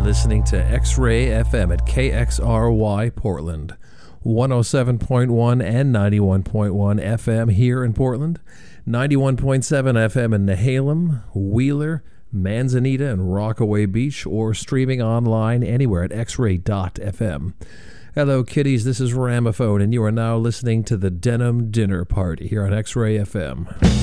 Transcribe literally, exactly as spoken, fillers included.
listening to X-Ray F M at K X R Y Portland, one oh seven point one and ninety-one point one F M here in Portland, ninety-one point seven F M in Nehalem, Wheeler, Manzanita, and Rockaway Beach, or streaming online anywhere at x ray dot f m. Hello, kiddies. This is Ramophone, and you are now listening to the Denim Dinner Party here on X-Ray F M.